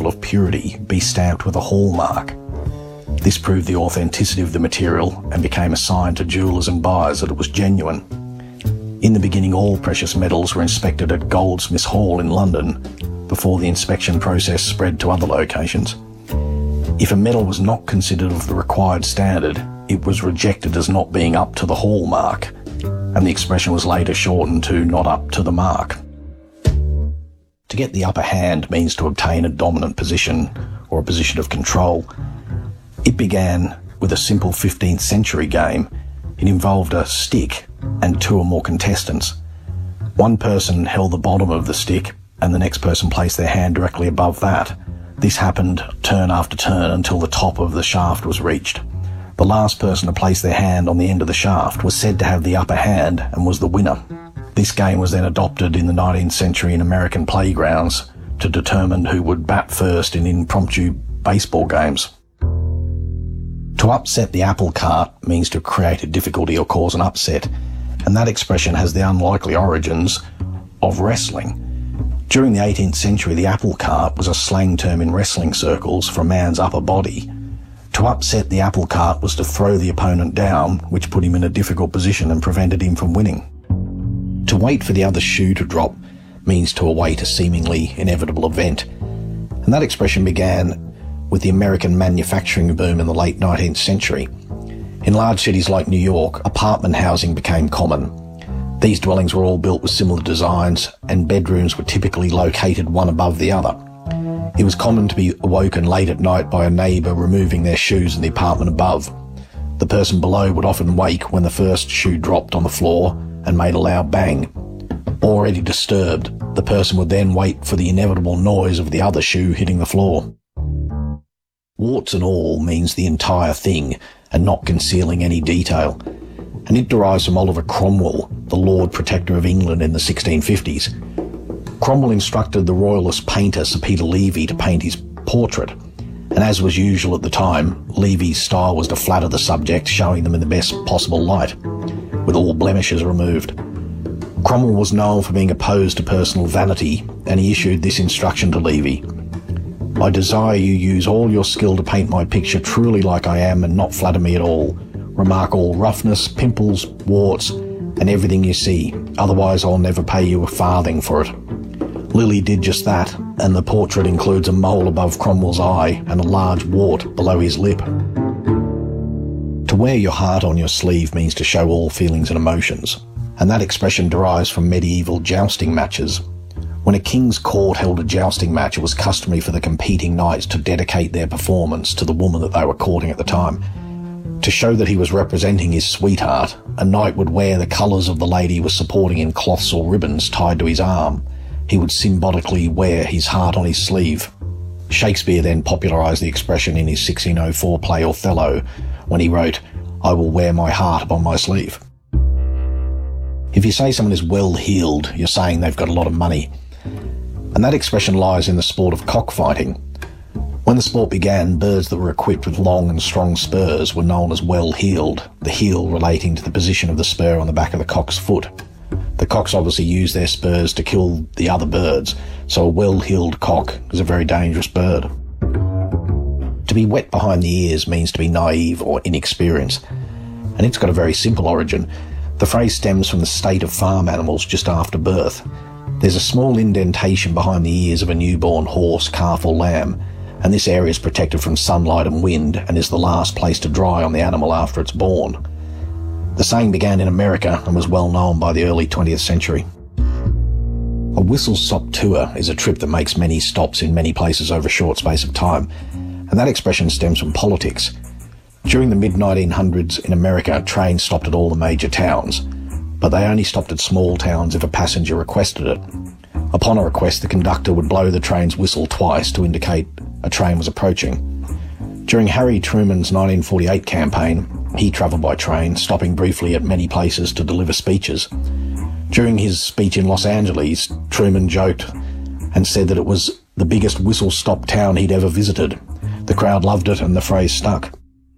label of purity be stamped with a hallmark. This proved the authenticity of the material and became a sign to jewellers and buyers that it was genuine. In the beginning, all precious metals were inspected at Goldsmiths Hall in London before the inspection process spread to other locations. If a metal was not considered of the required standard, it was rejected as not being up to the hallmark, and the expression was later shortened to not up to the mark. To get the upper hand means to obtain a dominant position or a position of control. It began with a simple 15th century game. It involved a stick and two or more contestants. One person held the bottom of the stick and the next person placed their hand directly above that. This happened turn after turn until the top of the shaft was reached. The last person to place their hand on the end of the shaft was said to have the upper hand and was the winner. This game was then adopted in the 19th century in American playgrounds to determine who would bat first in impromptu baseball games. To upset the apple cart means to create a difficulty or cause an upset, and that expression has the unlikely origins of wrestling. During the 18th century, the apple cart was a slang term in wrestling circles for a man's upper body. To upset the apple cart was to throw the opponent down, which put him in a difficult position and prevented him from winning. To wait for the other shoe to drop means to await a seemingly inevitable event, and that expression began with the American manufacturing boom in the late 19th century. In large cities like New York, apartment housing became common. These dwellings were all built with similar designs, and bedrooms were typically located one above the other. It was common to be awoken late at night by a neighbour removing their shoes in the apartment above. The person below would often wake when the first shoe dropped on the floor and made a loud bang. Already disturbed, the person would then wait for the inevitable noise of the other shoe hitting the floor. Warts and all means the entire thing and not concealing any detail, and it derives from Oliver Cromwell, the Lord Protector of England in the 1650s. Cromwell instructed the royalist painter Sir Peter Levy to paint his portrait, and as was usual at the time, Levy's style was to flatter the subject, showing them in the best possible light, with all blemishes removed. Cromwell was known for being opposed to personal vanity, and he issued this instruction to Levy: "I desire you use all your skill to paint my picture truly like I am and not flatter me at all. Remark all roughness, pimples, warts, and everything you see, otherwise I'll never pay you a farthing for it." Lilly did just that, and the portrait includes a mole above Cromwell's eye and a large wart below his lip. To wear your heart on your sleeve means to show all feelings and emotions, and that expression derives from medieval jousting matches. When a king's court held a jousting match, it was customary for the competing knights to dedicate their performance to the woman that they were courting at the time. To show that he was representing his sweetheart, a knight would wear the colours of the lady he was supporting in cloths or ribbons tied to his arm. He would symbolically wear his heart on his sleeve. Shakespeare then popularised the expression in his 1604 play Othello, when he wrote, "I will wear my heart upon my sleeve." If you say someone is well-heeled, you're saying they've got a lot of money. And that expression lies in the sport of cockfighting. When the sport began, birds that were equipped with long and strong spurs were known as well-heeled, the heel relating to the position of the spur on the back of the cock's foot. The cocks obviously use their spurs to kill the other birds, so a well-heeled cock is a very dangerous bird. To be wet behind the ears means to be naive or inexperienced, and it's got a very simple origin. The phrase stems from the state of farm animals just after birth. There's a small indentation behind the ears of a newborn horse, calf or lamb, and this area is protected from sunlight and wind and is the last place to dry on the animal after it's born. The saying began in America and was well known by the early 20th century. A whistle-stop tour is a trip that makes many stops in many places over a short space of time, and that expression stems from politics. During the mid-1900s in America, trains stopped at all the major towns, but they only stopped at small towns if a passenger requested it. Upon a request, the conductor would blow the train's whistle twice to indicate a train was approaching. During Harry Truman's 1948 campaign, he travelled by train, stopping briefly at many places to deliver speeches. During his speech in Los Angeles, Truman joked and said that it was the biggest whistle-stop town he'd ever visited. The crowd loved it and the phrase stuck.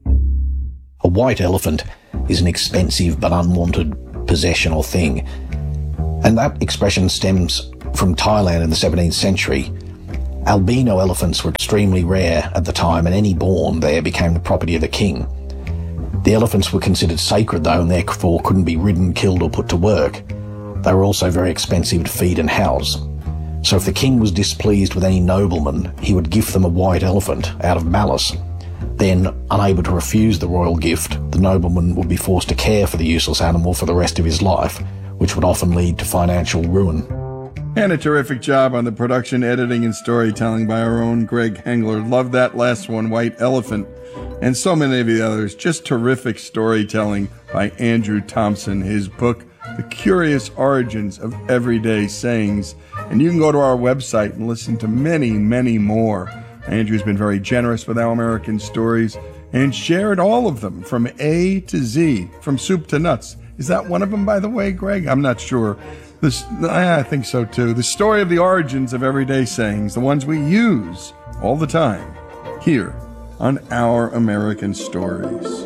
A white elephant is an expensive but unwanted possession or thing, and that expression stems from Thailand in the 17th century, Albino elephants were extremely rare at the time, and any born there became the property of the king. The elephants were considered sacred, though, and therefore couldn't be ridden, killed, or put to work. They were also very expensive to feed and house. So if the king was displeased with any nobleman, he would gift them a white elephant out of malice. Then, unable to refuse the royal gift, the nobleman would be forced to care for the useless animal for the rest of his life, which would often lead to financial ruin. And a terrific job on the production, editing, and storytelling by our own Greg Hengler. Love that last one, White Elephant. And so many of the others. Just terrific storytelling by Andrew Thompson. His book, The Curious Origins of Everyday Sayings. And you can go to our website and listen to many, many more. Andrew's been very generous with Our American Stories and shared all of them from A to Z, from soup to nuts. Is that one of them, by the way, Greg? I'm not sure. I think so, too. The story of the origins of everyday sayings, the ones we use all the time, here on Our American Stories.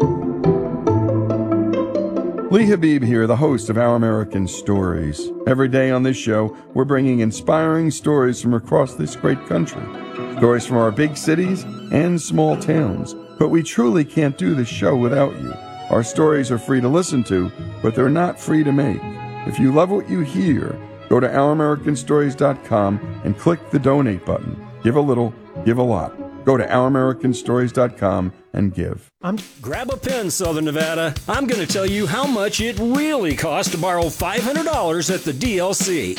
Lee Habib here, the host of Our American Stories. Every day on this show, we're bringing inspiring stories from across this great country. Stories from our big cities and small towns. But we truly can't do this show without you. Our stories are free to listen to, but they're not free to make. If you love what you hear, go to OurAmericanStories.com and click the donate button. Give a little, give a lot. Go to OurAmericanStories.com and give. Grab a pen, Southern Nevada. I'm going to tell you how much it really costs to borrow $500 at the DLC.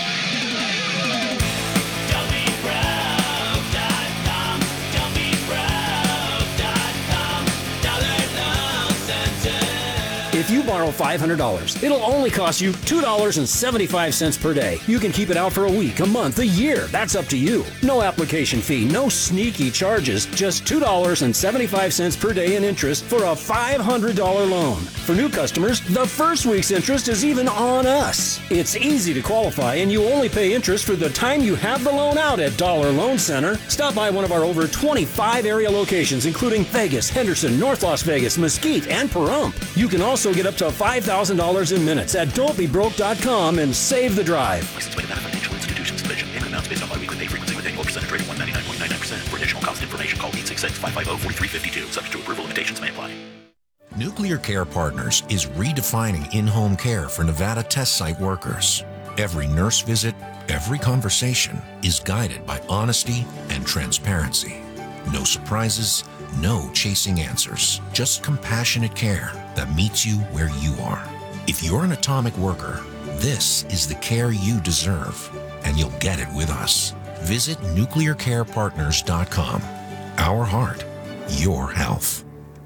If you borrow $500, it'll only cost you $2.75 per day. You can keep it out for a week, a month, a year. That's up to you. No application fee, no sneaky charges, just $2.75 per day in interest for a $500 loan. For new customers, the first week's interest is even on us. It's easy to qualify, and you only pay interest for the time you have the loan out at Dollar Loan Center. Stop by one of our over 25 area locations, including Vegas, Henderson, North Las Vegas, Mesquite, and Pahrump. You can also get up to $5,000 in minutes at don'tbebroke.com and save the drive. Licensed by Nevada Financial Institutions Division. Payment amounts based on biweekly pay frequency with annual percentage rate of 199.99%. For additional cost information, call 866-550-4352. Subject to approval, limitations may apply. Nuclear Care Partners is redefining in-home care for Nevada test site workers. Every nurse visit, every conversation is guided by honesty and transparency. No surprises, no chasing answers, just compassionate care that meets you where you are. If you're an atomic worker, this is the care you deserve, and you'll get it with us. Visit nuclearcarepartners.com. Our heart, your health.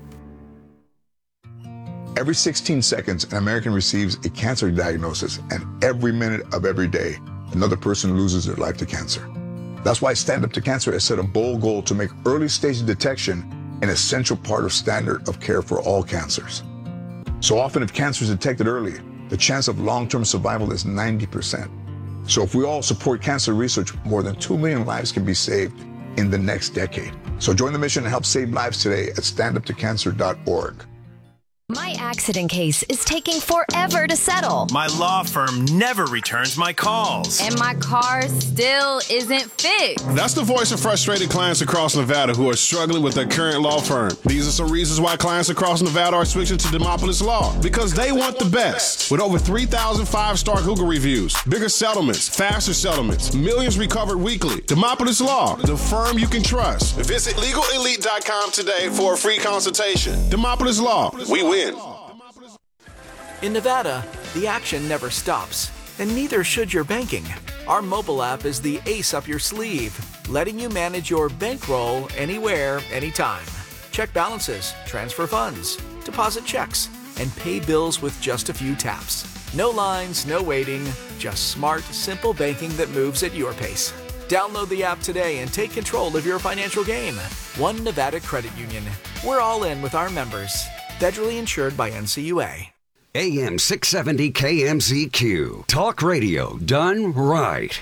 Every 16 seconds, an American receives a cancer diagnosis, and every minute of every day, another person loses their life to cancer. That's why Stand Up to Cancer has set a bold goal to make early stage detection an essential part of standard of care for all cancers. So often, if cancer is detected early, the chance of long-term survival is 90%. So if we all support cancer research, more than 2 million lives can be saved in the next decade. So join the mission and help save lives today at standuptocancer.org. My accident case is taking forever to settle. My law firm never returns my calls. And my car still isn't fixed. That's the voice of frustrated clients across Nevada who are struggling with their current law firm. These are some reasons why clients across Nevada are switching to Demopolis Law. Because they want the best. With over 3,000 five-star Google reviews, bigger settlements, faster settlements, millions recovered weekly. Demopolis Law, the firm you can trust. Visit LegalElite.com today for a free consultation. Demopolis Law, we win. In Nevada, the action never stops, and neither should your banking. Our mobile app is the ace up your sleeve, letting you manage your bankroll anywhere, anytime. Check balances, transfer funds, deposit checks, and pay bills with just a few taps. No lines, no waiting, just smart, simple banking that moves at your pace. Download the app today and take control of your financial game. One Nevada Credit Union. We're all in with our members. Federally insured by NCUA. AM 670 KMZQ. Talk radio done right.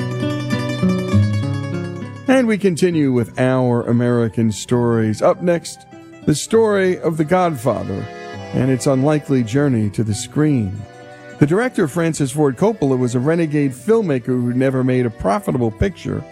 And we continue with Our American Stories. Up next, the story of The Godfather and its unlikely journey to the screen. The director, Francis Ford Coppola, was a renegade filmmaker who never made a profitable picture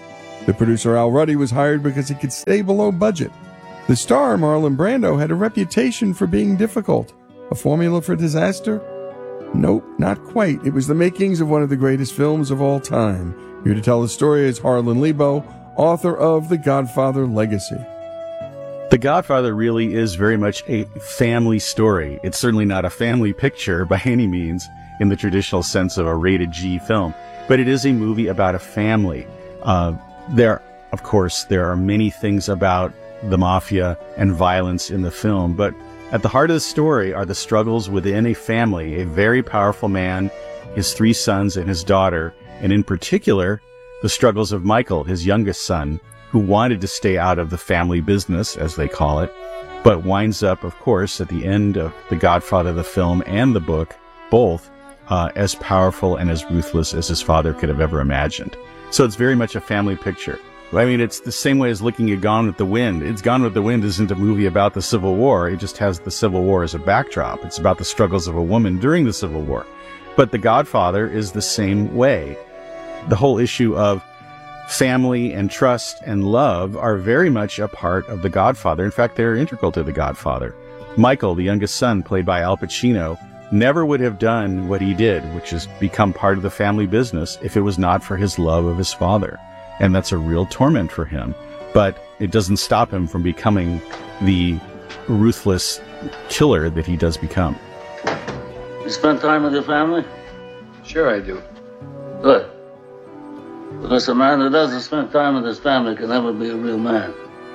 The producer Al Ruddy was hired because he could stay below budget. The star, Marlon Brando, had a reputation for being difficult. A formula for disaster? Nope, not quite. It was the makings of one of the greatest films of all time. Here to tell the story is Harlan Lebo, author of The Godfather Legacy. The Godfather really is very much a family story. It's certainly not a family picture by any means in the traditional sense of a rated G film, but it is a movie about a family. There are many things about the mafia and violence in the film, but at the heart of the story are the struggles within a family, a very powerful man, his 3 sons and his daughter, and in particular, the struggles of Michael, his youngest son, who wanted to stay out of the family business, as they call it, but winds up, of course, at the end of The Godfather, the film and the book, both as powerful and as ruthless as his father could have ever imagined. So it's very much a family picture. I mean, it's the same way as looking at Gone with the Wind. Gone with the Wind isn't a movie about the Civil War. It just has the Civil War as a backdrop. It's about the struggles of a woman during the Civil War. But The Godfather is the same way. The whole issue of family and trust and love are very much a part of The Godfather. In fact, they're integral to The Godfather. Michael, the youngest son, played by Al Pacino, never would have done what he did, which is become part of the family business, if it was not for his love of his father. And that's a real torment for him. But it doesn't stop him from becoming the ruthless killer that he does become. You spend time with your family? Sure I do. Good. Because a man who doesn't spend time with his family can never be a real man.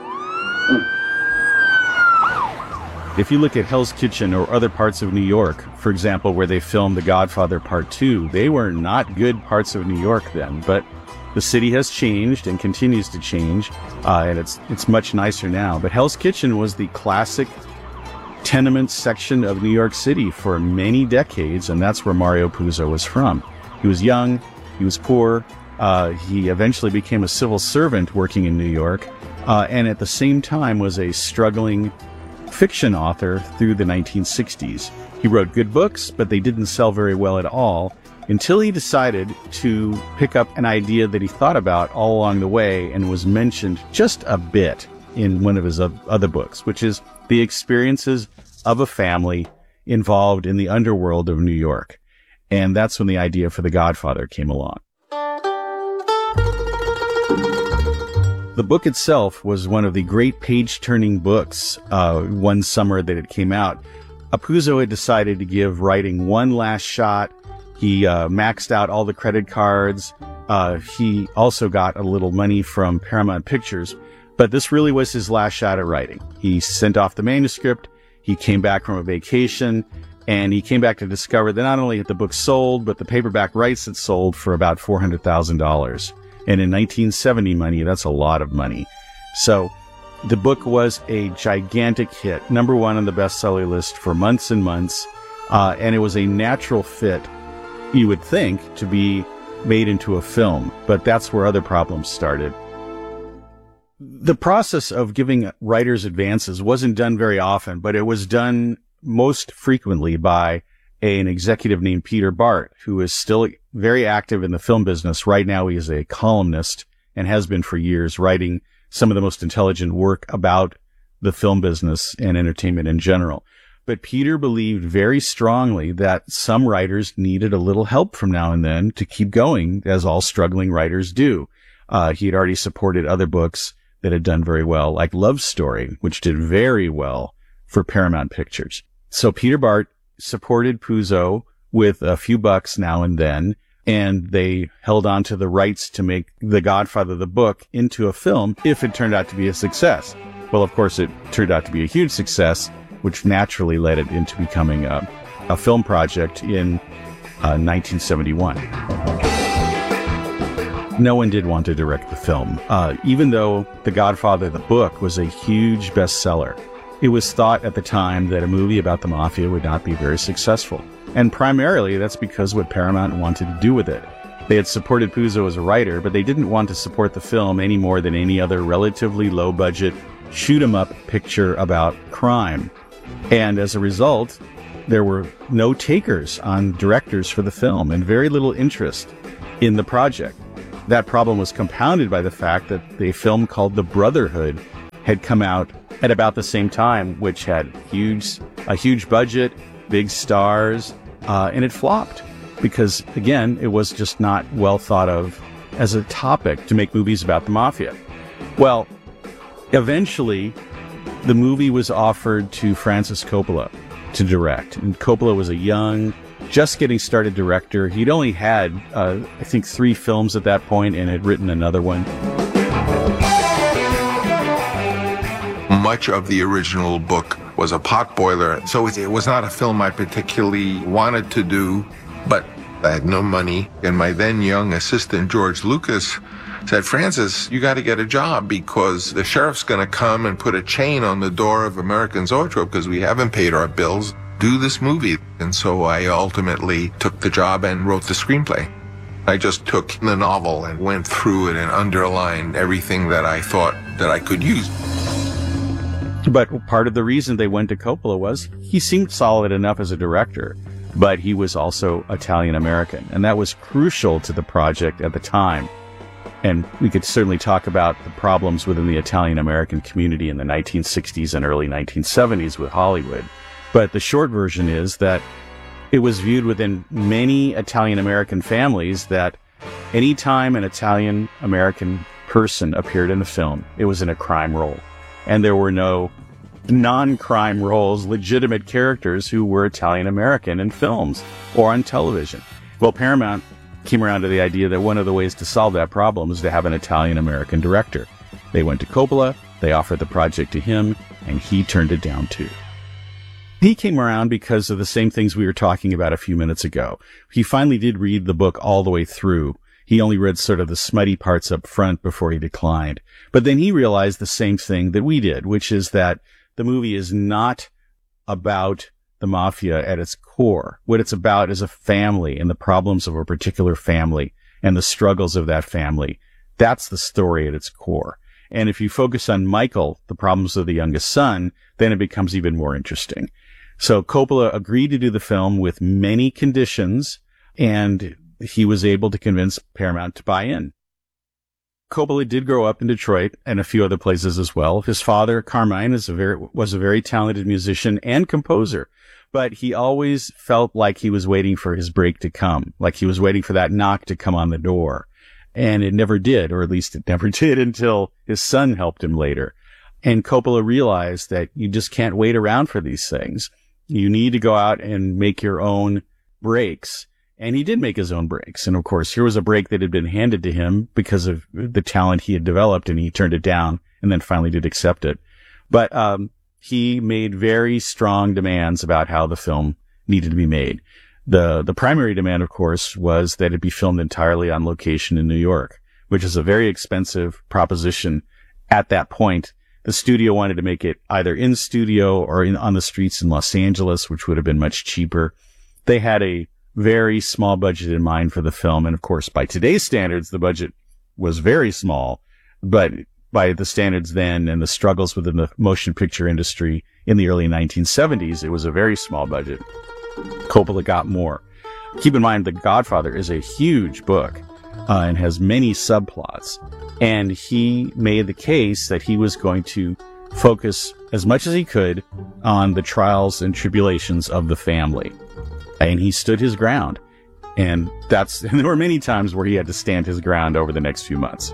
If you look at Hell's Kitchen or other parts of New York, for example, where they filmed The Godfather Part 2, they were not good parts of New York then, but the city has changed and continues to change, and it's much nicer now. But Hell's Kitchen was the classic tenement section of New York City for many decades, and that's where Mario Puzo was from. He was young, he was poor, he eventually became a civil servant working in New York, and at the same time was a struggling fiction author through the 1960s. He wrote good books, but they didn't sell very well at all, until he decided to pick up an idea that he thought about all along the way and was mentioned just a bit in one of his other books, which is the experiences of a family involved in the underworld of New York. And that's when the idea for The Godfather came along. The book itself was one of the great page-turning books one summer that it came out. Puzo had decided to give writing one last shot. He maxed out all the credit cards. He also got a little money from Paramount Pictures, but this really was his last shot at writing. He sent off the manuscript. He came back from a vacation, and he came back to discover that not only had the book sold, but the paperback rights had sold for about $400,000. And in 1970 money, that's a lot of money. So the book was a gigantic hit, #1 on the bestseller list for months and months, and it was a natural fit, you would think, to be made into a film, but that's where other problems started. The process of giving writers advances wasn't done very often, but it was done most frequently by an executive named Peter Bart, who is still very active in the film business. Right now, he is a columnist and has been for years, writing some of the most intelligent work about the film business and entertainment in general. But Peter believed very strongly that some writers needed a little help from now and then to keep going, as all struggling writers do. He had already supported other books that had done very well, like Love Story, which did very well for Paramount Pictures. So Peter Bart supported Puzo with a few bucks now and then, and they held on to the rights to make The Godfather, the book, into a film if it turned out to be a success. Well, of course, it turned out to be a huge success, which naturally led it into becoming a film project in 1971. No one did want to direct the film, even though The Godfather, the book, was a huge bestseller. It was thought at the time that a movie about the mafia would not be very successful. And primarily, that's because what Paramount wanted to do with it. They had supported Puzo as a writer, but they didn't want to support the film any more than any other relatively low-budget, shoot-'em-up picture about crime. And as a result, there were no takers on directors for the film and very little interest in the project. that problem was compounded by the fact that the film called The Brotherhood had come out at about the same time, which had a huge budget, big stars, and it flopped because, again, it was just not well thought of as a topic to make movies about the mafia. Well, eventually, the movie was offered to Francis Coppola to direct, and Coppola was a young, just getting started director. He'd only had, I think, 3 films at that point and had written another one. Much of the original book was a potboiler, so it was not a film I particularly wanted to do, but I had no money, and my then young assistant, George Lucas, said, Francis, you got to get a job because the sheriff's going to come and put a chain on the door of American Zoetrope because we haven't paid our bills. Do this movie. And so I ultimately took the job and wrote the screenplay. I just took the novel and went through it and underlined everything that I thought that I could use. But part of the reason they went to Coppola was he seemed solid enough as a director, but he was also Italian-American, and that was crucial to the project at the time. And we could certainly talk about the problems within the Italian-American community in the 1960s and early 1970s with Hollywood. But the short version is that it was viewed within many Italian-American families that any time an Italian-American person appeared in a film, it was in a crime role. And there were no non-crime roles, legitimate characters who were Italian-American in films or on television. Well, Paramount came around to the idea that one of the ways to solve that problem is to have an Italian-American director. They went to Coppola, they offered the project to him, and he turned it down too. He came around because of the same things we were talking about a few minutes ago. He finally did read the book all the way through. He only read sort of the smutty parts up front before he declined. But then he realized the same thing that we did, which is that the movie is not about the mafia at its core. What it's about is a family and the problems of a particular family and the struggles of that family. That's the story at its core. And if you focus on Michael, the problems of the youngest son, then it becomes even more interesting. So Coppola agreed to do the film with many conditions, and he was able to convince Paramount to buy in. Coppola did grow up in Detroit and a few other places as well. His father, Carmine, was a very talented musician and composer, but he always felt like he was waiting for his break to come, like he was waiting for that knock to come on the door. And it never did, or at least it never did until his son helped him later. And Coppola realized that you just can't wait around for these things. You need to go out and make your own breaks. And he did make his own breaks. And of course, here was a break that had been handed to him because of the talent he had developed, and he turned it down and then finally did accept it. But he made very strong demands about how the film needed to be made. The primary demand, of course, was that it be filmed entirely on location in New York, which is a very expensive proposition at that point. The studio wanted to make it either in studio or on the streets in Los Angeles, which would have been much cheaper. They had a very small budget in mind for the film. And of course, by today's standards, the budget was very small, but by the standards then and the struggles within the motion picture industry in the early 1970s, it was a very small budget. Coppola got more. Keep in mind, The Godfather is a huge book and has many subplots. And he made the case that he was going to focus as much as he could on the trials and tribulations of the family. And he stood his ground. And there were many times where he had to stand his ground over the next few months.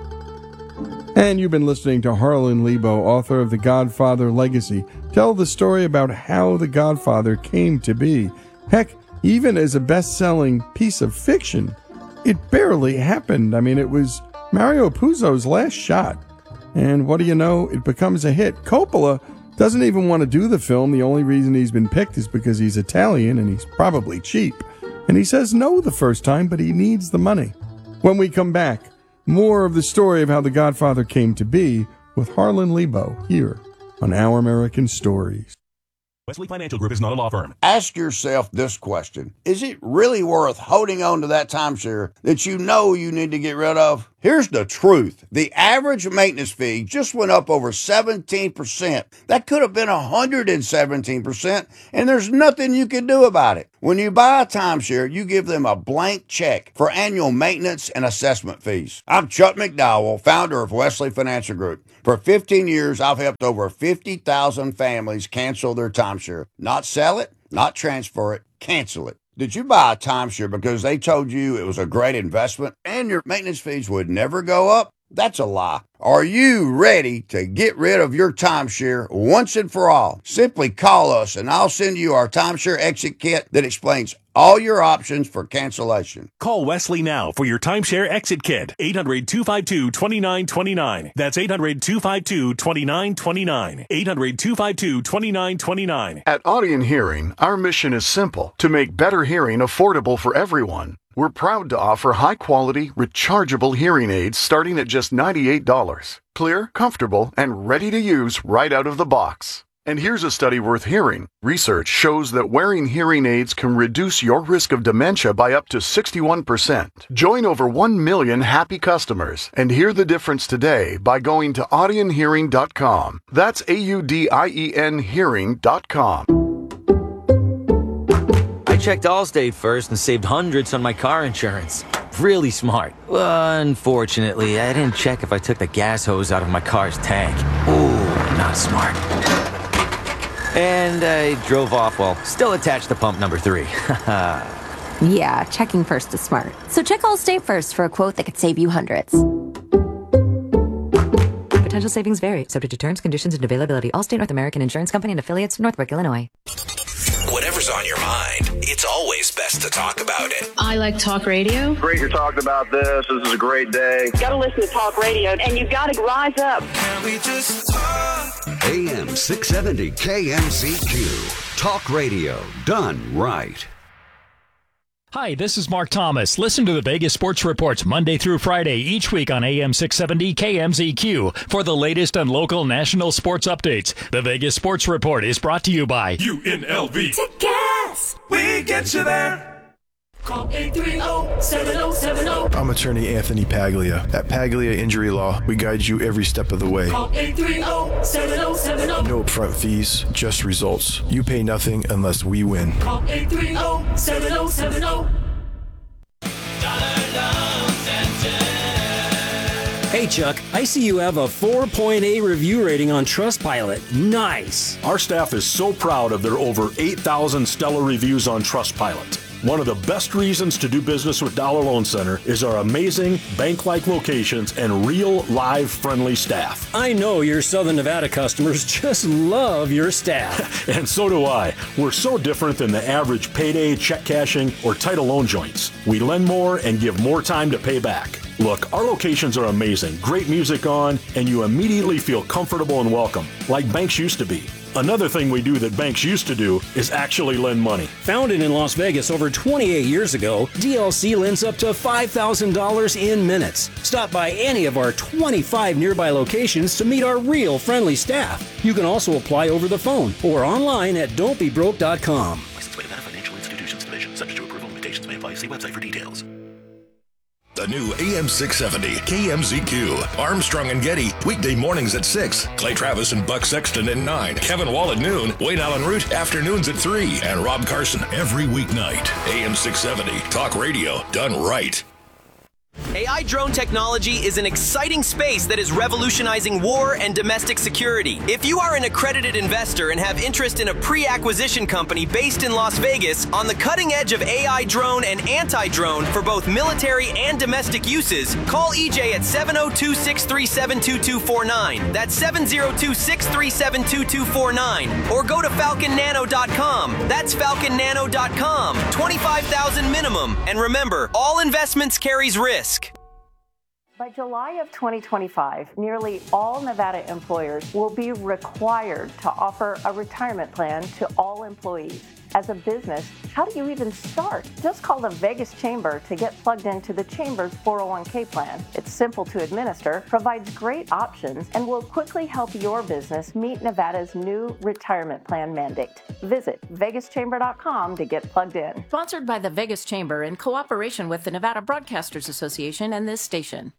And you've been listening to Harlan Lebo, author of The Godfather Legacy, tell the story about how The Godfather came to be. Heck, even as a best-selling piece of fiction, it barely happened. I mean, it was Mario Puzo's last shot. And what do you know? It becomes a hit. Coppola doesn't even want to do the film. The only reason he's been picked is because he's Italian and he's probably cheap. And he says no the first time, but he needs the money. When we come back, more of the story of how The Godfather came to be with Harlan Lebo here on Our American Stories. Wesley Financial Group is not a law firm. Ask yourself this question. Is it really worth holding on to that timeshare that you know you need to get rid of? Here's the truth. The average maintenance fee just went up over 17%. That could have been 117%, and there's nothing you can do about it. When you buy a timeshare, you give them a blank check for annual maintenance and assessment fees. I'm Chuck McDowell, founder of Wesley Financial Group. For 15 years, I've helped over 50,000 families cancel their timeshare. Not sell it, not transfer it, cancel it. Did you buy a timeshare because they told you it was a great investment and your maintenance fees would never go up? That's a lie. Are you ready to get rid of your timeshare once and for all? Simply call us and I'll send you our timeshare exit kit that explains all your options for cancellation. Call Wesley now for your timeshare exit kit. 800-252-2929. That's 800-252-2929. 800-252-2929. At Audion Hearing, our mission is simple: to make better hearing affordable for everyone. We're proud to offer high-quality, rechargeable hearing aids starting at just $98. Clear, comfortable, and ready to use right out of the box. And here's a study worth hearing. Research shows that wearing hearing aids can reduce your risk of dementia by up to 61%. Join over 1 million happy customers and hear the difference today by going to audionhearing.com. That's AUDIEN hearing.com. I checked Allstate first and saved hundreds on my car insurance. Really smart. Unfortunately, I didn't check if I took the gas hose out of my car's tank. Ooh, not smart. And I drove off while still attached to pump number 3. Yeah, checking first is smart. So check Allstate first for a quote that could save you hundreds. Potential savings vary, subject to terms, conditions, and availability. Allstate North American Insurance Company and affiliates, Northbrook, Illinois. Whatever's on your mind, it's always best to talk about it. I like talk radio. Great you're talking about this. This is a great day. Got to listen to talk radio, and you've got to rise up. Can we just talk? AM 670 KMZQ. Talk radio done right. Hi, this is Mark Thomas. Listen to the Vegas Sports Reports Monday through Friday each week on AM 670 KMZQ for the latest on local national sports updates. The Vegas Sports Report is brought to you by UNLV. To gas, we get you there. Call 830-7070. I'm attorney Anthony Paglia. At Paglia Injury Law, we guide you every step of the way. Call 830-7070. No upfront fees, just results. You pay nothing unless we win. Call 830-7070. Hey Chuck, I see you have a 4.8 review rating on Trustpilot. Nice! Our staff is so proud of their over 8,000 stellar reviews on Trustpilot. One of the best reasons to do business with Dollar Loan Center is our amazing bank-like locations and real, live, friendly staff. I know your Southern Nevada customers just love your staff. And so do I. We're so different than the average payday, check cashing, or title loan joints. We lend more and give more time to pay back. Look, our locations are amazing, great music on, and you immediately feel comfortable and welcome, like banks used to be. Another thing we do that banks used to do is actually lend money. Founded in Las Vegas over 28 years ago, DLC lends up to $5,000 in minutes. Stop by any of our 25 nearby locations to meet our real friendly staff. You can also apply over the phone or online at don'tbebroke.com. Licensed by Nevada Financial Institutions Division. Subject to approval. Limitations may apply. See website for details. The new AM 670 KMZQ. Armstrong and Getty, weekday mornings at 6. Clay Travis and Buck Sexton at 9. Kevin Wall at noon. Wayne Allen Root, afternoons at 3. And Rob Carson every weeknight. AM 670. Talk radio done right. AI drone technology is an exciting space that is revolutionizing war and domestic security. If you are an accredited investor and have interest in a pre-acquisition company based in Las Vegas on the cutting edge of AI drone and anti-drone for both military and domestic uses, call EJ at 702-637-2249. That's 702-637-2249. Or go to falconnano.com. That's falconnano.com. $25,000 minimum. And remember, all investments carries risk. By July of 2025, nearly all Nevada employers will be required to offer a retirement plan to all employees. As a business, how do you even start? Just call the Vegas Chamber to get plugged into the Chamber's 401k plan. It's simple to administer, provides great options, and will quickly help your business meet Nevada's new retirement plan mandate. Visit vegaschamber.com to get plugged in. Sponsored by the Vegas Chamber in cooperation with the Nevada Broadcasters Association and this station.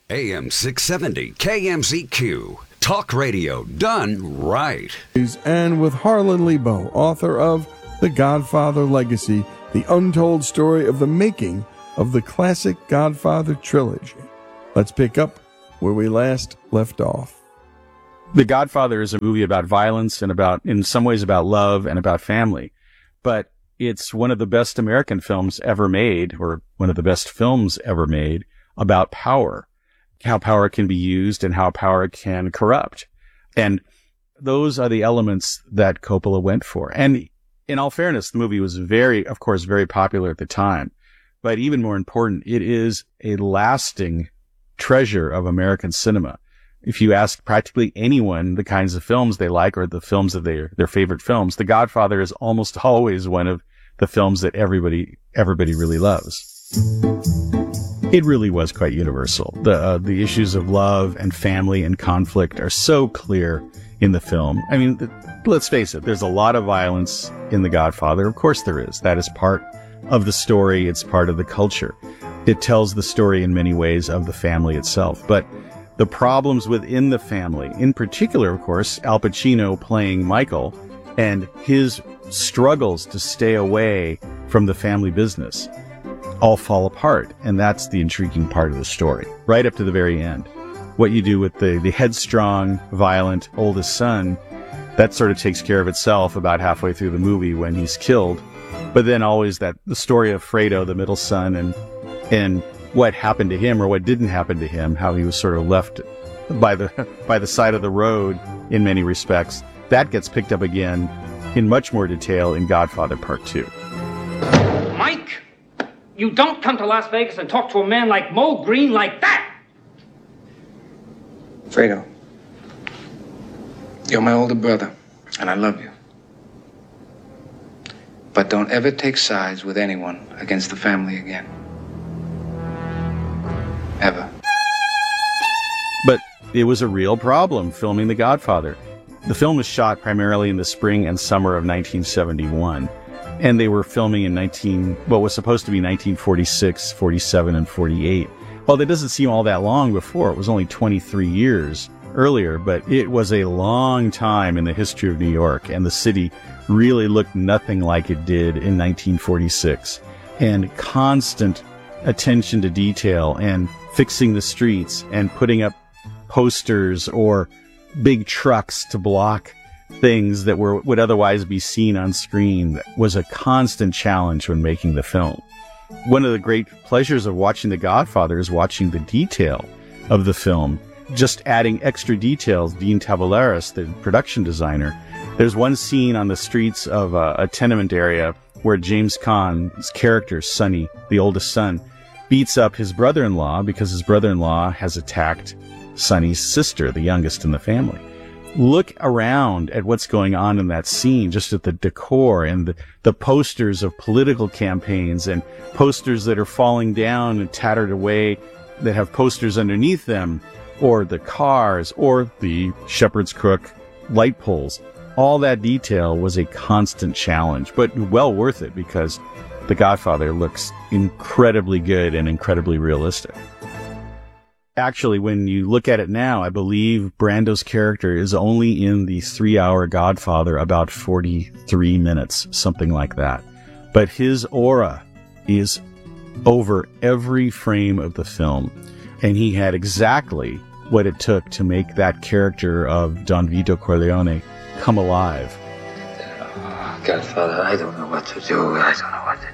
AM 670 KMZQ. Talk radio done right. And with Harlan Lebo, author of The Godfather Legacy, the untold story of the making of the classic Godfather trilogy. Let's pick up where we last left off. The Godfather is a movie about violence and about, in some ways, about love and about family. But it's one of the best American films ever made, or one of the best films ever made, about power. How power can be used and how power can corrupt. And those are the elements that Coppola went for. And in all fairness, the movie was very popular at the time. But even more important, it is a lasting treasure of American cinema. If you ask practically anyone the kinds of films they like or the films of their favorite films, The Godfather is almost always one of the films that everybody really loves. It really was quite universal. The issues of love and family and conflict are so clear in the film. I mean, let's face it, there's a lot of violence in The Godfather. Of course there is. That is part of the story. It's part of the culture. It tells the story in many ways of the family itself. But the problems within the family, in particular, of course, Al Pacino playing Michael and his struggles to stay away from the family business, all fall apart. And that's the intriguing part of the story, right up to the very end. What you do with the headstrong, violent oldest son, that sort of takes care of itself about halfway through the movie when he's killed. But then always the story of Fredo, the middle son, and what happened to him or what didn't happen to him, how he was sort of left by the side of the road in many respects. That gets picked up again in much more detail in Godfather Part 2. Mike, you don't come to Las Vegas and talk to a man like Mo Green like that! Fredo, you're my older brother, and I love you. But don't ever take sides with anyone against the family again. Ever. But it was a real problem filming The Godfather. The film was shot primarily in the spring and summer of 1971, and they were filming in what was supposed to be 1946, 47, and 48. Well, that doesn't seem all that long before. It was only 23 years earlier, but it was a long time in the history of New York, and the city really looked nothing like it did in 1946. And constant attention to detail and fixing the streets and putting up posters or big trucks to block things that would otherwise be seen on screen was a constant challenge when making the film. One of the great pleasures of watching The Godfather is watching the detail of the film, just adding extra details. Dean Tavoularis, the production designer, there's one scene on the streets of a tenement area where James Caan's character, Sonny, the oldest son, beats up his brother-in-law because his brother-in-law has attacked Sonny's sister, the youngest in the family. Look around at what's going on in that scene, just at the decor and the posters of political campaigns and posters that are falling down and tattered away that have posters underneath them, or the cars, or the Shepherd's Crook light poles. All that detail was a constant challenge, but well worth it because The Godfather looks incredibly good and incredibly realistic. Actually, when you look at it now, I believe Brando's character is only in the 3-hour Godfather about 43 minutes, something like that. But his aura is over every frame of the film, and he had exactly what it took to make that character of Don Vito Corleone come alive. Godfather, I don't know what to do. I don't know what to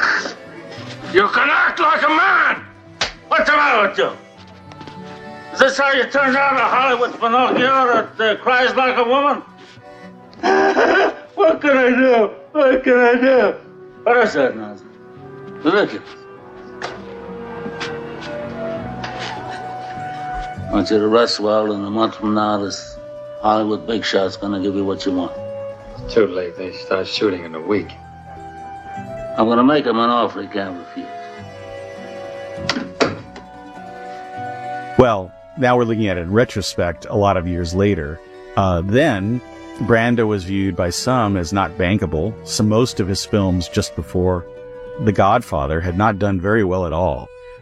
do. You can act like a man! What's the matter with you? Is this how you turn out a Hollywood Pinocchio that cries like a woman? What can I do? What can I do? What is that nonsense? Ridiculous. I want you to rest well, and a month from now, this Hollywood big shot's gonna give you what you want. It's too late. They start shooting in a week. I'm gonna make him an offer he can't refuse. Well, now we're looking at it in retrospect a lot of years later. Then Brando was viewed by some as not bankable. So most of his films just before The Godfather had not done very well at all.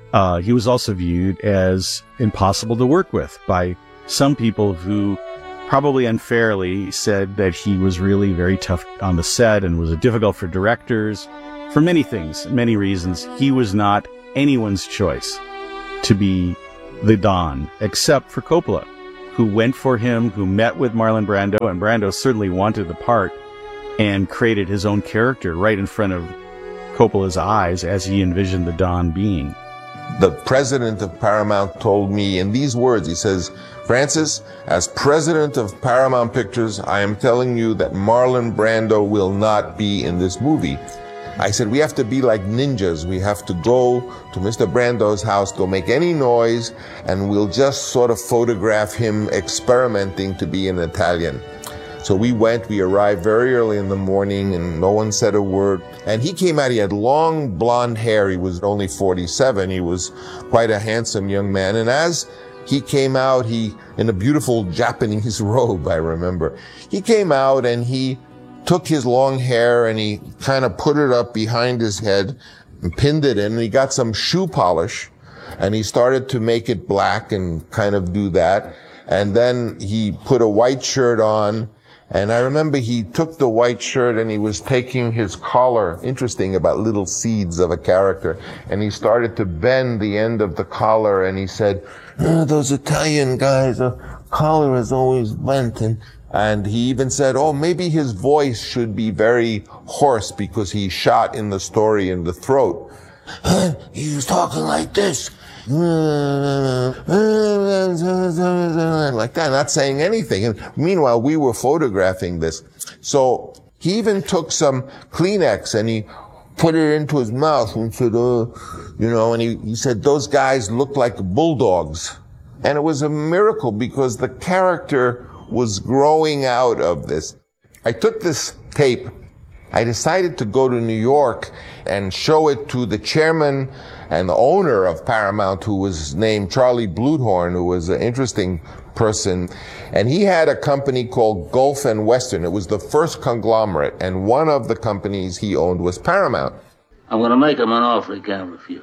He was also viewed as impossible to work with by some people who probably unfairly said that he was really very tough on the set and was difficult for directors. For many things, many reasons, he was not anyone's choice to be the Don, except for Coppola, who went for him, who met with Marlon Brando, and Brando certainly wanted the part and created his own character right in front of Coppola's eyes as he envisioned the Don being. The president of Paramount told me in these words, he says, "Francis, as president of Paramount Pictures, I am telling you that Marlon Brando will not be in this movie." I said, we have to be like ninjas. We have to go to Mr. Brando's house, don't make any noise, and we'll just sort of photograph him experimenting to be an Italian. So we arrived very early in the morning, and no one said a word. And he came out, he had long blonde hair. He was only 47. He was quite a handsome young man. And as he came out, in a beautiful Japanese robe, I remember, he came out and he took his long hair and he kind of put it up behind his head and pinned it in, and he got some shoe polish and he started to make it black and kind of do that. And then he put a white shirt on. And I remember he took the white shirt and he was taking his collar, interesting about little seeds of a character, and he started to bend the end of the collar, and he said, those Italian guys, the collar is always bent. And he even said, maybe his voice should be very hoarse because he shot in the story in the throat. He was talking like this. Like that, not saying anything. And meanwhile, we were photographing this. So he even took some Kleenex and he put it into his mouth and said, and he said, those guys look like bulldogs. And it was a miracle because the character was growing out of this. I took this tape. I decided to go to New York and show it to the chairman and the owner of Paramount, who was named Charlie Bluthorn, who was an interesting person. And he had a company called Gulf and Western. It was the first conglomerate, and one of the companies he owned was Paramount. I'm going to make him an offer he can't refuse.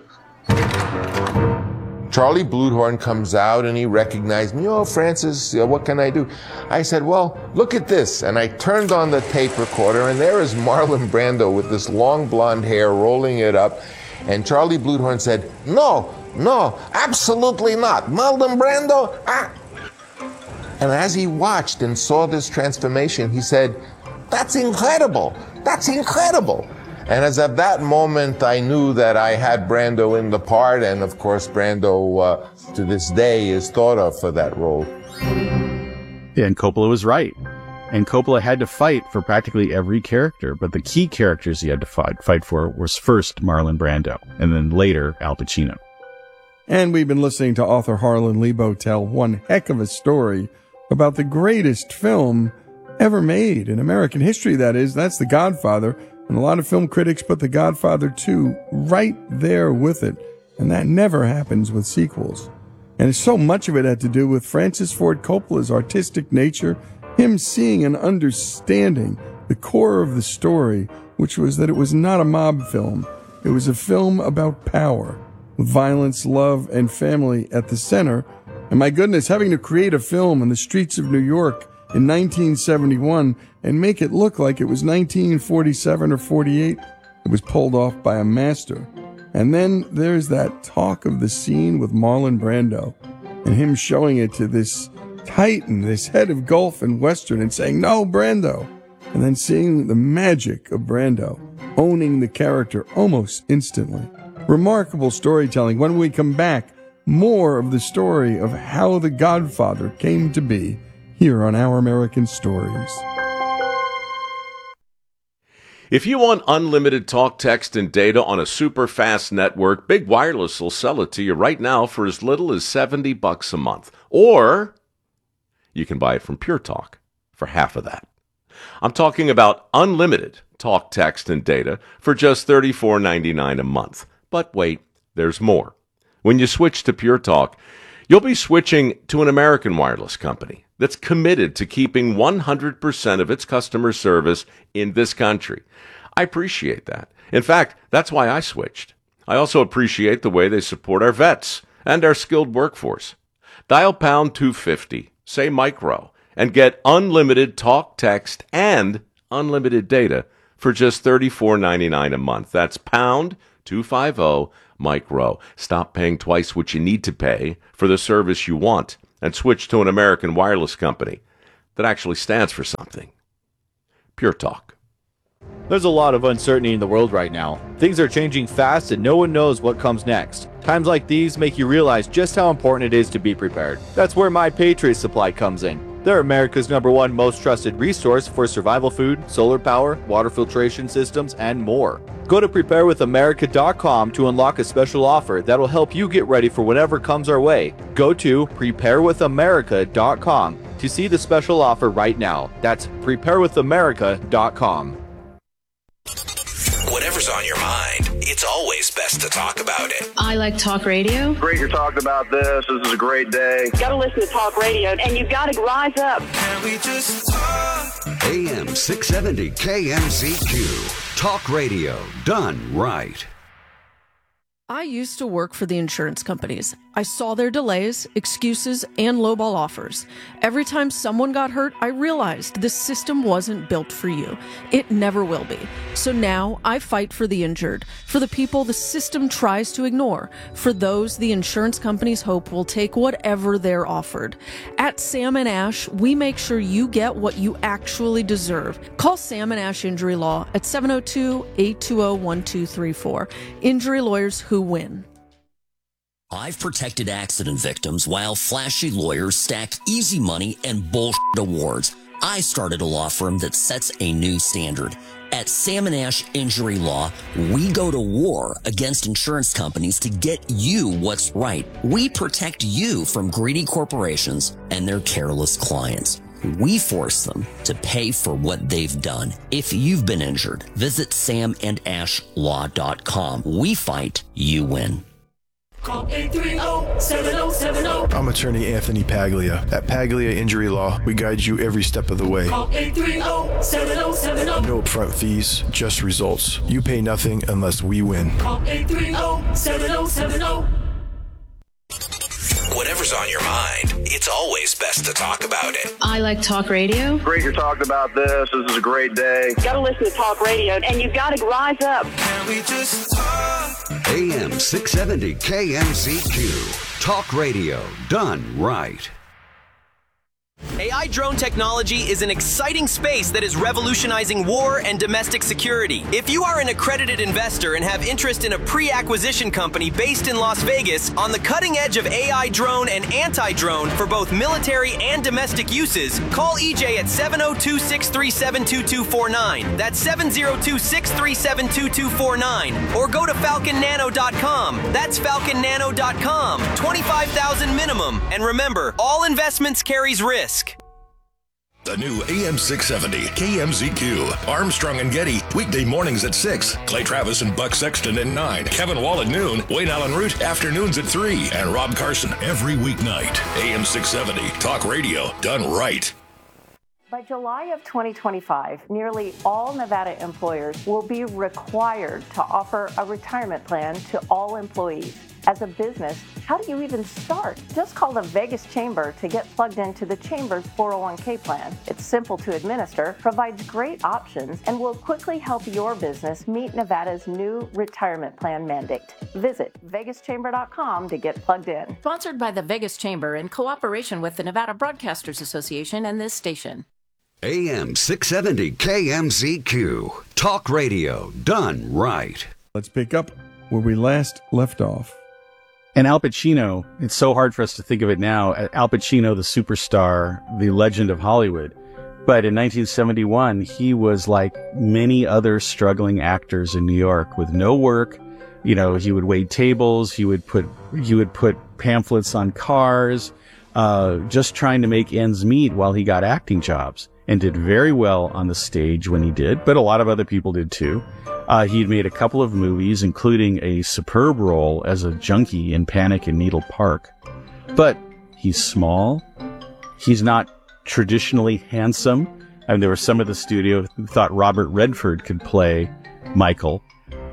Charlie Bluthorn comes out and he recognized me. Francis, what can I do? I said, well, look at this. And I turned on the tape recorder, and there is Marlon Brando with this long blonde hair rolling it up. And Charlie Bluthorn said, no, absolutely not. Marlon Brando, And as he watched and saw this transformation, he said, that's incredible. That's incredible. And as of that moment, I knew that I had Brando in the part, and of course, Brando, to this day, is thought of for that role. Yeah, and Coppola was right. And Coppola had to fight for practically every character, but the key characters he had to fight for was first Marlon Brando, and then later Al Pacino. And we've been listening to author Harlan Lebo tell one heck of a story about the greatest film ever made in American history, that is. That's The Godfather. And a lot of film critics put The Godfather 2 right there with it. And that never happens with sequels. And so much of it had to do with Francis Ford Coppola's artistic nature, him seeing and understanding the core of the story, which was that it was not a mob film. It was a film about power, with violence, love, and family at the center. And my goodness, having to create a film in the streets of New York in 1971 and make it look like it was 1947 or 48, it was pulled off by a master. And then there's that talk of the scene with Marlon Brando and him showing it to this titan, this head of Gulf and Western, and saying, no, Brando. And then seeing the magic of Brando, owning the character almost instantly. Remarkable storytelling. When we come back, more of the story of how The Godfather came to be here on Our American Stories. If you want unlimited talk, text, and data on a super fast network, Big Wireless will sell it to you right now for as little as $70 a month. Or you can buy it from Pure Talk for half of that. I'm talking about unlimited talk, text, and data for just $34.99 a month. But wait, there's more. When you switch to Pure Talk, you'll be switching to an American wireless company that's committed to keeping 100% of its customer service in this country. I appreciate that. In fact, that's why I switched. I also appreciate the way they support our vets and our skilled workforce. Dial pound 250, say micro, and get unlimited talk, text, and unlimited data for just $34.99 a month. That's pound 250 micro. Stop paying twice what you need to pay for the service you want and switch to an American wireless company that actually stands for something. Pure Talk. There's a lot of uncertainty in the world right now. Things are changing fast and no one knows what comes next. Times like these make you realize just how important it is to be prepared. That's where My Patriot Supply comes in. They're America's #1 most trusted resource for survival food, solar power, water filtration systems, and more. Go to preparewithamerica.com to unlock a special offer that'll help you get ready for whatever comes our way. Go to preparewithamerica.com to see the special offer right now. That's preparewithamerica.com. Whatever's on your mind, it's always best to talk about it. I like talk radio. Great you're talking about this. This is a great day. Got to listen to talk radio, and you've got to rise up. Can we just talk? AM 670 KMZQ. Talk radio done right. I used to work for the insurance companies. I saw their delays, excuses, and lowball offers. Every time someone got hurt, I realized the system wasn't built for you. It never will be. So now I fight for the injured, for the people the system tries to ignore, for those the insurance companies hope will take whatever they're offered. At Sam & Ash, we make sure you get what you actually deserve. Call Sam & Ash Injury Law at 702-820-1234. Injury lawyers who win. I've protected accident victims while flashy lawyers stack easy money and bullshit awards. I started a law firm that sets a new standard. At Sam & Ash Injury Law, we go to war against insurance companies to get you what's right. We protect you from greedy corporations and their careless clients. We force them to pay for what they've done. If you've been injured, visit samandashlaw.com. We fight, you win. Call 830-7070. I'm attorney Anthony Paglia. At Paglia Injury Law, we guide you every step of the way. Call 830-7070. No upfront fees, just results. You pay nothing unless we win. Call 830-7070. Whatever's on your mind, it's always best to talk about it. I like talk radio. Great you're talking about this. This is a great day. Got to listen to talk radio, and you've got to rise up. Can we just talk? AM 670 KMZQ. Talk radio done right. AI drone technology is an exciting space that is revolutionizing war and domestic security. If you are an accredited investor and have interest in a pre-acquisition company based in Las Vegas on the cutting edge of AI drone and anti-drone for both military and domestic uses, call EJ at 702-637-2249. That's 702-637-2249. Or go to falconnano.com. That's falconnano.com. $25,000 minimum. And remember, all investments carries risk. The new AM 670 KMZQ. Armstrong and Getty. Weekday mornings at 6. Clay Travis and Buck Sexton at 9. Kevin Wall at noon. Wayne Allen Root afternoons at 3. And Rob Carson every weeknight. AM 670. Talk radio done right. By July of 2025, nearly all Nevada employers will be required to offer a retirement plan to all employees. As a business, how do you even start? Just call the Vegas Chamber to get plugged into the Chamber's 401k plan. It's simple to administer, provides great options, and will quickly help your business meet Nevada's new retirement plan mandate. Visit vegaschamber.com to get plugged in. Sponsored by the Vegas Chamber in cooperation with the Nevada Broadcasters Association and this station. AM 670 KMZQ. Talk radio done right. Let's pick up where we last left off. And Al Pacino, it's so hard for us to think of it now. Al Pacino, the superstar, the legend of Hollywood. But in 1971, he was like many other struggling actors in New York with no work. You know, he would wait tables. He would put pamphlets on cars, just trying to make ends meet while he got acting jobs, and did very well on the stage when he did. But a lot of other people did too. He'd made a couple of movies, including a superb role as a junkie in Panic in Needle Park. But he's small. He's not traditionally handsome. And there were some of the studio who thought Robert Redford could play Michael.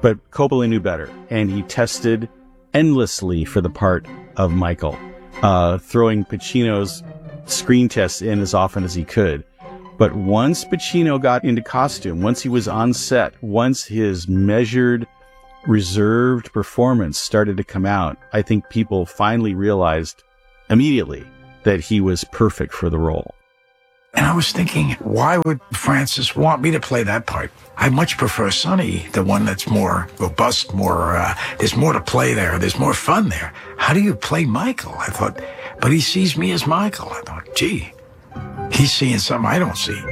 But Coppola knew better, and he tested endlessly for the part of Michael, throwing Pacino's screen tests in as often as he could. But once Pacino got into costume, once he was on set, once his measured, reserved performance started to come out, I think people finally realized immediately that he was perfect for the role. And I was thinking, why would Francis want me to play that part? I much prefer Sonny, the one that's more robust, there's more to play there, there's more fun there. How do you play Michael? I thought, but he sees me as Michael. I thought, gee, he's seeing something I don't see.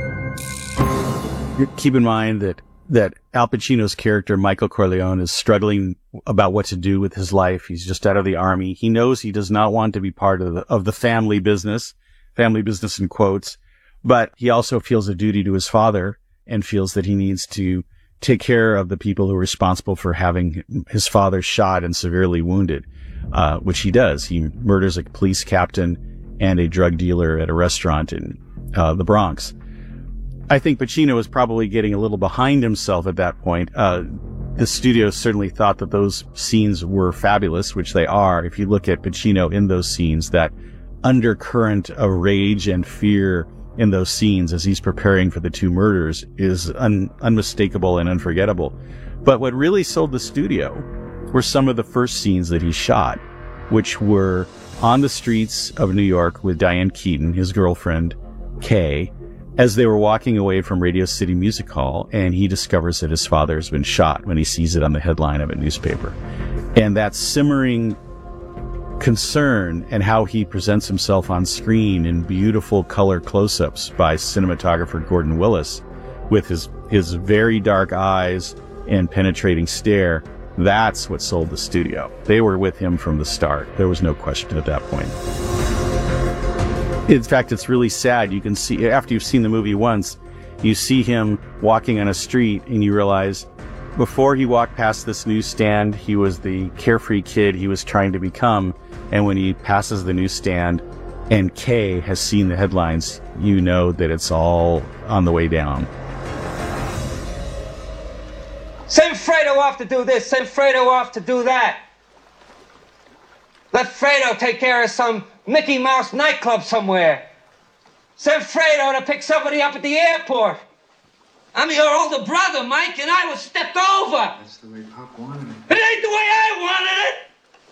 Keep in mind that Al Pacino's character, Michael Corleone, is struggling about what to do with his life. He's just out of the army. He knows he does not want to be part of the family business in quotes, but he also feels a duty to his father and feels that he needs to take care of the people who are responsible for having his father shot and severely wounded, which he does. He murders a police captain and a drug dealer at a restaurant in the Bronx. I think Pacino was probably getting a little behind himself at that point. The studio certainly thought that those scenes were fabulous, which they are. If you look at Pacino in those scenes, that undercurrent of rage and fear in those scenes as he's preparing for the two murders is unmistakable and unforgettable. But what really sold the studio were some of the first scenes that he shot, which were on the streets of New York with Diane Keaton, his girlfriend, Kay, as they were walking away from Radio City Music Hall, and he discovers that his father has been shot when he sees it on the headline of a newspaper. And that simmering concern and how he presents himself on screen in beautiful color close-ups by cinematographer Gordon Willis with his very dark eyes and penetrating stare, that's what sold the studio. They were with him from the start. There was no question at that point. In fact, it's really sad. You can see, after you've seen the movie once, you see him walking on a street and you realize before he walked past this newsstand, he was the carefree kid he was trying to become. And when he passes the newsstand and Kay has seen the headlines, you know that it's all on the way down. Send Fredo off to do this, send Fredo off to do that. Let Fredo take care of some Mickey Mouse nightclub somewhere. Send Fredo to pick somebody up at the airport. I'm your older brother, Mike, and I was stepped over. That's the way Pop wanted it. It ain't the way I wanted it.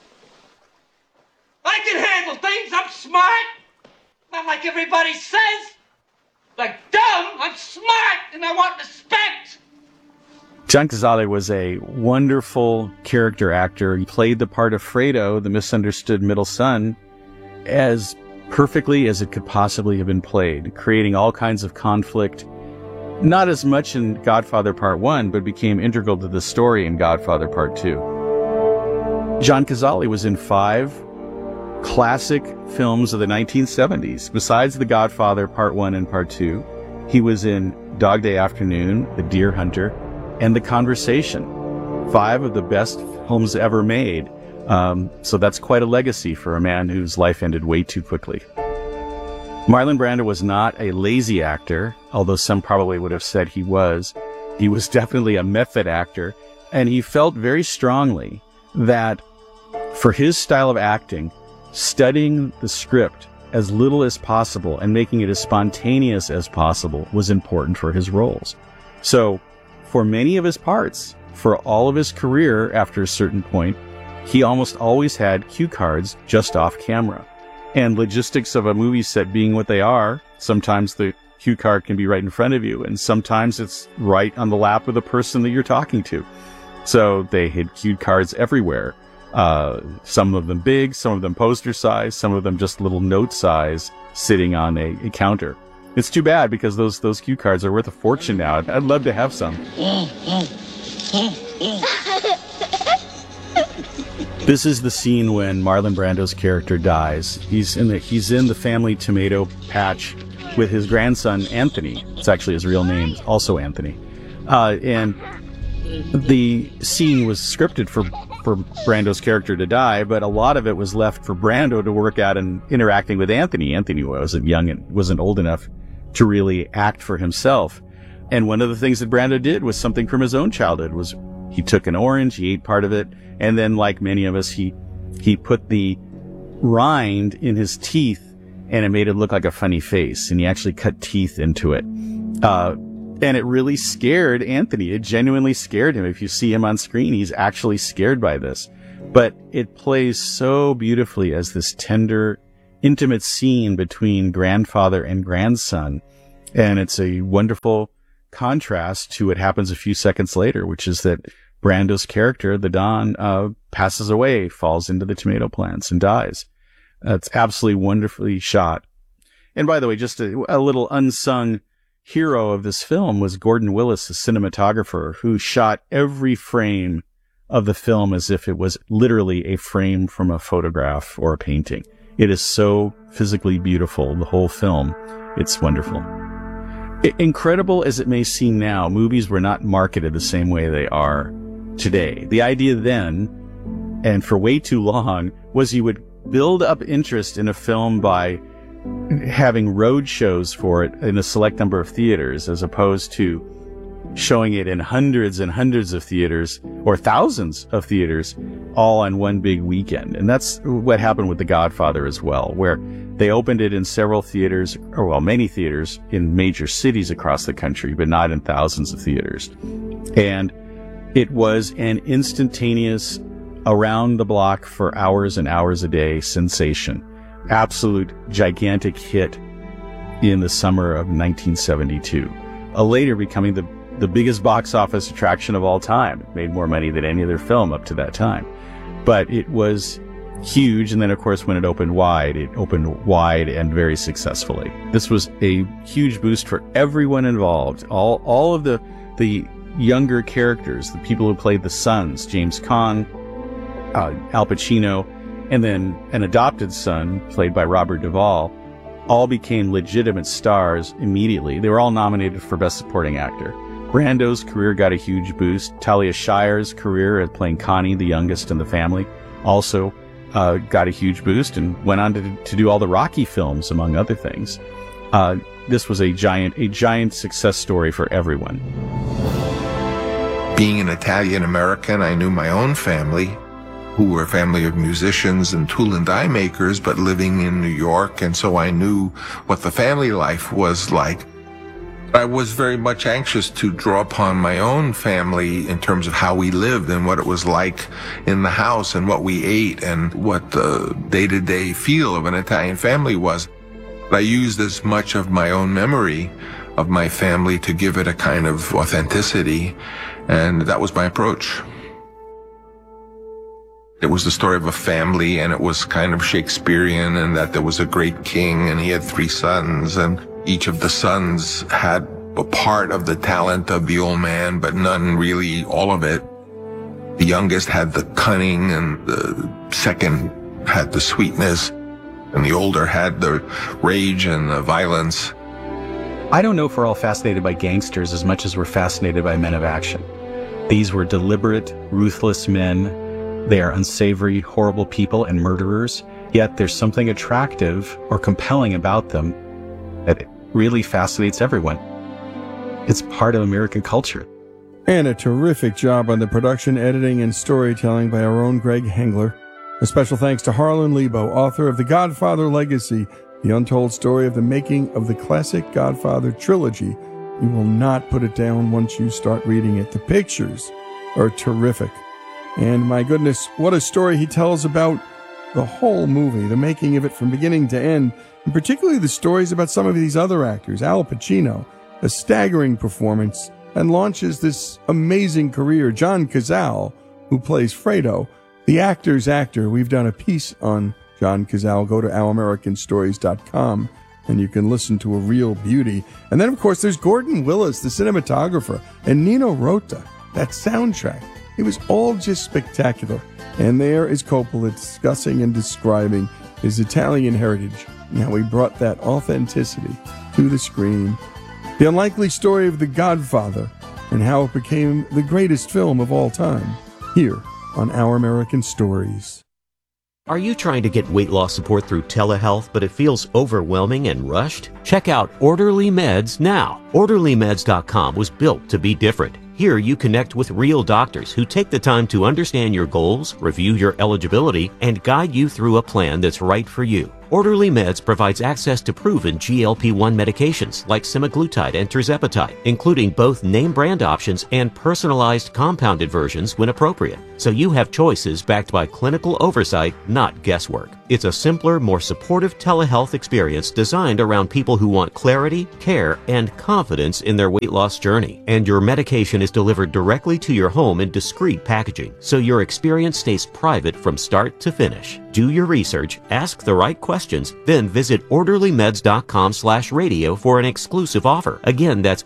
I can handle things. I'm smart. Not like everybody says. Like dumb, I'm smart, and I want respect. John Cazale was a wonderful character actor. He played the part of Fredo, the misunderstood middle son, as perfectly as it could possibly have been played, creating all kinds of conflict, not as much in Godfather Part 1, but became integral to the story in Godfather Part 2. John Cazale was in 5 classic films of the 1970s. Besides The Godfather Part 1 and Part 2, he was in Dog Day Afternoon, The Deer Hunter, and The Conversation. 5 of the best films ever made. So that's quite a legacy for a man whose life ended way too quickly. Marlon Brando was not a lazy actor, although some probably would have said he was. He was definitely a method actor, and he felt very strongly that for his style of acting, studying the script as little as possible and making it as spontaneous as possible was important for his roles. So, for many of his parts, for all of his career after a certain point, he almost always had cue cards just off camera. And logistics of a movie set being what they are, sometimes the cue card can be right in front of you, and sometimes it's right on the lap of the person that you're talking to. So they had cue cards everywhere. Some of them big, some of them poster size, some of them just little note size sitting on a counter. It's too bad because those cue cards are worth a fortune now. I'd love to have some. This is the scene when Marlon Brando's character dies. He's in the family tomato patch with his grandson Anthony. It's actually his real name, also Anthony. And the scene was scripted for Brando's character to die, but a lot of it was left for Brando to work out and interacting with Anthony. Anthony wasn't young and wasn't old enough to really act for himself. And one of the things that Brando did was something from his own childhood, was He took an orange, he ate part of it, and then, like many of us, he put the rind in his teeth, and it made it look like a funny face, and he actually cut teeth into it. And it really scared Anthony. It genuinely scared him. If you see him on screen, he's actually scared by this. But it plays so beautifully as this tender, intimate scene between grandfather and grandson. And it's a wonderful contrast to what happens a few seconds later, which is that Brando's character, the Don, passes away, falls into the tomato plants, and dies. It's absolutely wonderfully shot. And by the way, just a little unsung hero of this film was Gordon Willis, the cinematographer, who shot every frame of the film as if it was literally a frame from a photograph or a painting. It is so physically beautiful, the whole film. It's wonderful. Incredible as it may seem now, movies were not marketed the same way they are today. The idea then, and for way too long, was you would build up interest in a film by having road shows for it in a select number of theaters, as opposed to showing it in hundreds and hundreds of theaters or thousands of theaters all on one big weekend. And that's what happened with The Godfather as well, where they opened it in several theaters, or well, many theaters in major cities across the country, but not in thousands of theaters. And it was an instantaneous, around the block for hours and hours a day sensation. Absolute gigantic hit in the summer of 1972. Later becoming the biggest box office attraction of all time. It made more money than any other film up to that time. But it was huge, and then of course when it opened wide and very successfully. This was a huge boost for everyone involved. All of the younger characters, the people who played the sons, James Caan, Al Pacino, and then an adopted son played by Robert Duvall, all became legitimate stars immediately. They were all nominated for Best Supporting Actor. Brando's career got a huge boost. Talia Shire's career at playing Connie, the youngest in the family, also got a huge boost and went on to do all the Rocky films, among other things. This was a giant success story for everyone. Being an Italian American, I knew my own family, who were a family of musicians and tool and die makers, but living in New York, and so I knew what the family life was like. I was very much anxious to draw upon my own family in terms of how we lived and what it was like in the house and what we ate and what the day-to-day feel of an Italian family was. I used as much of my own memory of my family to give it a kind of authenticity, and that was my approach. It was the story of a family, and it was kind of Shakespearean, and that there was a great king and he had 3 sons, and each of the sons had a part of the talent of the old man, but none really all of it. The youngest had the cunning, and the second had the sweetness, and the older had the rage and the violence. I don't know if we're all fascinated by gangsters as much as we're fascinated by men of action. These were deliberate, ruthless men. They are unsavory, horrible people and murderers, yet there's something attractive or compelling about them that really fascinates everyone. It's part of American culture. And a terrific job on the production, editing, and storytelling by our own Greg Hengler. A special thanks to Harlan Lebo, author of The Godfather Legacy, the untold story of the making of the classic Godfather trilogy. You will not put it down once you start reading it. The pictures are terrific. And my goodness, what a story he tells about the whole movie, the making of it from beginning to end, and particularly the stories about some of these other actors. Al Pacino, a staggering performance, and launches this amazing career. John Cazale, who plays Fredo, the actor's actor. We've done a piece on John Cazale. Go to ouramericanstories.com and you can listen to a real beauty. And then, of course, there's Gordon Willis, the cinematographer, and Nino Rota, that soundtrack. It was all just spectacular. And there is Coppola discussing and describing his Italian heritage and how he brought that authenticity to the screen. The unlikely story of The Godfather and how it became the greatest film of all time, here on Our American Stories. Are you trying to get weight loss support through telehealth, but it feels overwhelming and rushed? Check out Orderly Meds now. OrderlyMeds.com was built to be different. Here you connect with real doctors who take the time to understand your goals, review your eligibility, and guide you through a plan that's right for you. Orderly Meds provides access to proven GLP-1 medications like semaglutide and tirzepatide, including both name brand options and personalized compounded versions when appropriate. So you have choices backed by clinical oversight, not guesswork. It's a simpler, more supportive telehealth experience designed around people who want clarity, care, and confidence in their weight loss journey. And your medication is delivered directly to your home in discreet packaging, so your experience stays private from start to finish. Do your research, ask the right questions, then visit orderlymeds.com/radio for an exclusive offer. Again, that's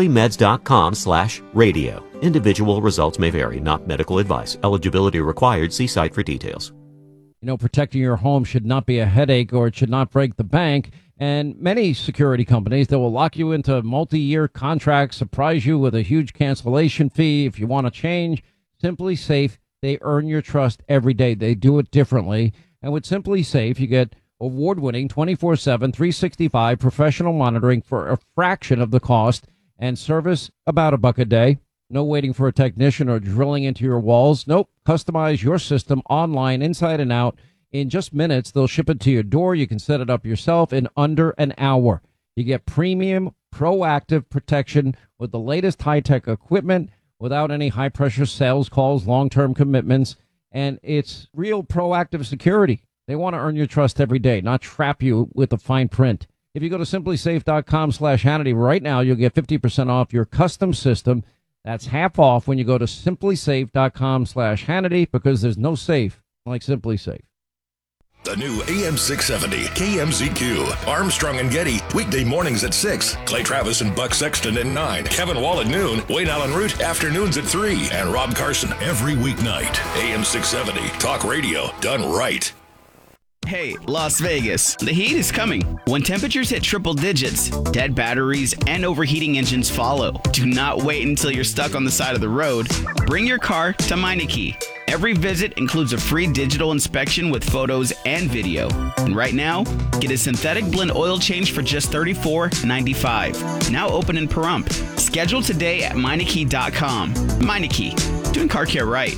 orderlymeds.com/radio. Individual results may vary, not medical advice. Eligibility required. See site for details. You know, protecting your home should not be a headache, or it should not break the bank. And many security companies, they will lock you into multi-year contracts, surprise you with a huge cancellation fee if you want to change. Simply Safe, they earn your trust every day. They do it differently. And with Simply Safe, you get award-winning 24/7, 365 professional monitoring for a fraction of the cost, and service about $1 a day. No waiting for a technician or drilling into your walls. Nope. Customize your system online, inside and out. In just minutes, they'll ship it to your door. You can set it up yourself in under an hour. You get premium, proactive protection with the latest high-tech equipment without any high-pressure sales calls, long-term commitments, and it's real proactive security. They want to earn your trust every day, not trap you with the fine print. If you go to simplysafe.com/Hannity right now, you'll get 50% off your custom system. That's half off when you go to simplysafe.com/Hannity, because there's no safe like Simply Safe. The new AM 670 KMZQ. Armstrong and Getty. Weekday mornings at 6. Clay Travis and Buck Sexton at 9. Kevin Wall at noon. Wayne Allen Root afternoons at 3. And Rob Carson every weeknight. AM 670. Talk radio done right. Hey, Las Vegas, the heat is coming. When temperatures hit triple digits, dead batteries and overheating engines follow. Do not wait until you're stuck on the side of the road. Bring your car to Meineke. Every visit includes a free digital inspection with photos and video. And right now, get a synthetic blend oil change for just $34.95. Now open in Pahrump. Schedule today at Meineke.com. Meineke, doing car care right.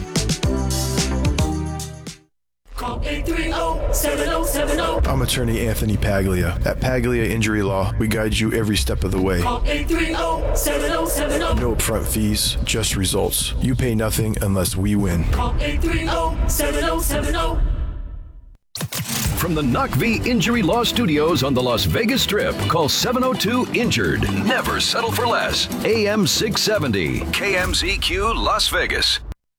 Call 830-7070. I'm attorney Anthony Paglia. At Paglia Injury Law, we guide you every step of the way. Call 830-7070. No upfront fees, just results. You pay nothing unless we win. Call 830-7070. From the Knock V Injury Law Studios on the Las Vegas Strip, call 702-INJURED. Never settle for less. AM 670, KMZQ Las Vegas.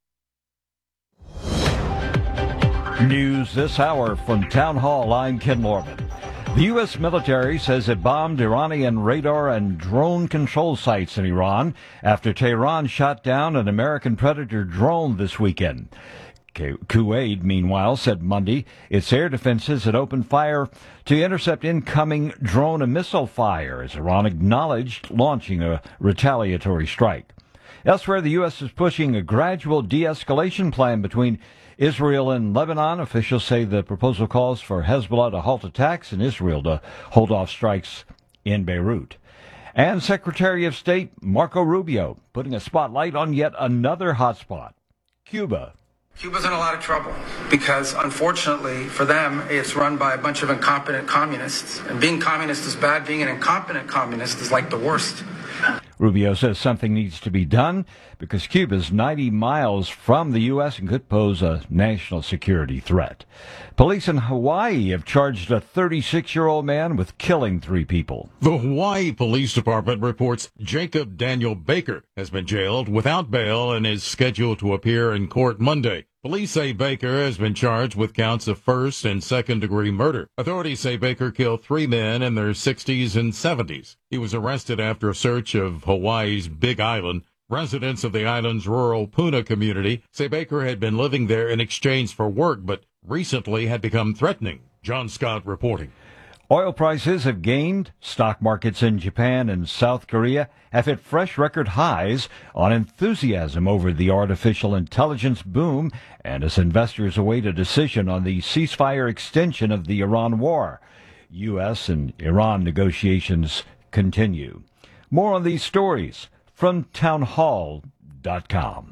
News this hour from Town Hall. I'm Ken Morgan. The U.S. military says it bombed Iranian radar and drone control sites in Iran after Tehran shot down an American Predator drone this weekend. Kuwait, meanwhile, said Monday its air defenses had opened fire to intercept incoming drone and missile fire as Iran acknowledged launching a retaliatory strike. Elsewhere, the U.S. is pushing a gradual de-escalation plan between Israel and Lebanon. Officials say the proposal calls for Hezbollah to halt attacks and Israel to hold off strikes in Beirut. And Secretary of State Marco Rubio putting a spotlight on yet another hotspot, Cuba. Cuba's in a lot of trouble because, unfortunately for them, it's run by a bunch of incompetent communists. And being communist is bad. Being an incompetent communist is like the worst. Rubio says something needs to be done because Cuba is 90 miles from the U.S. and could pose a national security threat. Police in Hawaii have charged a 36-year-old man with killing 3 people. The Hawaii Police Department reports Jacob Daniel Baker has been jailed without bail and is scheduled to appear in court Monday. Police say Baker has been charged with counts of first and second-degree murder. Authorities say Baker killed 3 men in their 60s and 70s. He was arrested after a search of Hawaii's Big Island. Residents of the island's rural Puna community say Baker had been living there in exchange for work, but recently had become threatening. John Scott reporting. Oil prices have gained. Stock markets in Japan and South Korea have hit fresh record highs on enthusiasm over the artificial intelligence boom and as investors await a decision on the ceasefire extension of the Iran war. U.S. and Iran negotiations continue. More on these stories from townhall.com.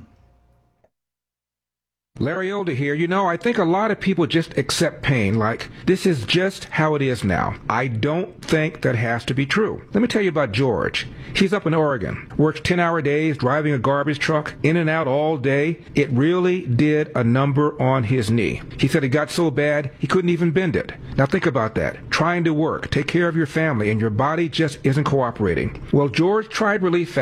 Larry Older here. You know, I think a lot of people just accept pain like this is just how it is now. I don't think that has to be true. Let me tell you about George. He's up in Oregon, works 10-hour days, driving a garbage truck, in and out all day. It really did a number on his knee. He said it got so bad he couldn't even bend it. Now think about that. Trying to work, take care of your family, and your body just isn't cooperating. Well, George tried Relief